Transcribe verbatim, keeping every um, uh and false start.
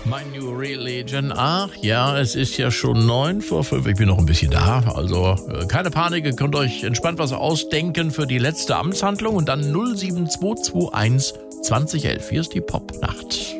My New Religion. Ach ja, es ist ja schon neun vor fünf. Ich bin noch ein bisschen da. Also äh, keine Panik, ihr könnt euch entspannt was ausdenken für die letzte Amtshandlung. Und dann null sieben zwei zwei eins zwanzig elf. Hier ist die Popnacht.